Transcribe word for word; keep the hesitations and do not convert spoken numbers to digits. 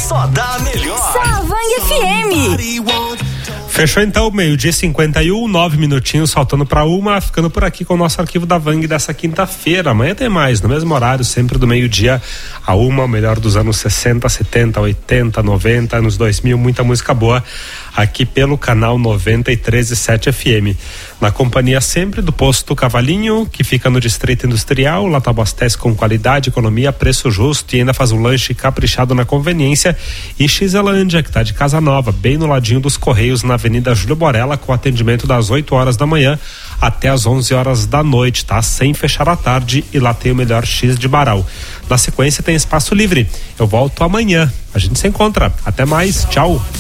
só dá melhor. Savang F M. Fechou então, meio-dia e cinquenta e um, nove minutinhos, faltando para uma, ficando por aqui com o nosso arquivo da Vang dessa quinta-feira. Amanhã tem mais, no mesmo horário, sempre do meio-dia a uma, o melhor dos anos sessenta, setenta, oitenta, noventa, anos dois mil, muita música boa aqui pelo canal noventa e três e sete F M. Na companhia sempre do Posto Cavalinho, que fica no Distrito Industrial. Lá tu abastece com qualidade, economia, preço justo e ainda faz um lanche caprichado na conveniência. E Xelândia, que tá de casa nova, bem no ladinho dos Correios, na Avenida Júlio Borella, com atendimento das oito horas da manhã até as onze horas da noite, tá? Sem fechar à tarde, e lá tem o melhor X de Baral. Na sequência tem espaço livre. Eu volto amanhã. A gente se encontra. Até mais. Tchau.